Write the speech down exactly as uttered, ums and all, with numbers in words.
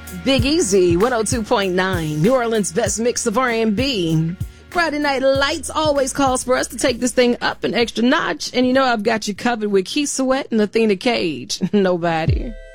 Big Easy, one oh two point nine, New Orleans' best mix of R and B. Friday Night Lights always calls for us to take this thing up an extra notch. And you know I've got you covered with Keith Sweat and Athena Cage. Nobody.